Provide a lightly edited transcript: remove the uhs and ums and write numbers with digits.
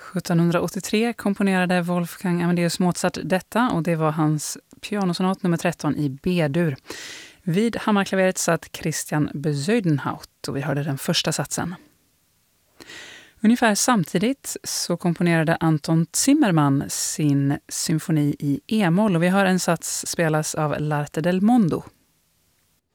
1783 komponerade Wolfgang Amadeus Mozart detta och det var hans pianosonat nummer 13 i B-dur. Vid hammarklaveret satt Christian Bezuidenhout och vi hörde den första satsen. Ungefär samtidigt så komponerade Anton Zimmermann sin symfoni i E-moll och vi hör en sats spelas av L'Arte del Mondo.